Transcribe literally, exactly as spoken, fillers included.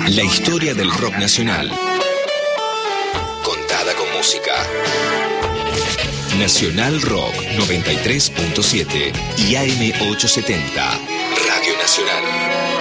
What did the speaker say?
La historia del rock nacional, contada con música. Nacional Rock noventa y tres punto siete y A M ochocientos setenta, Radio Nacional.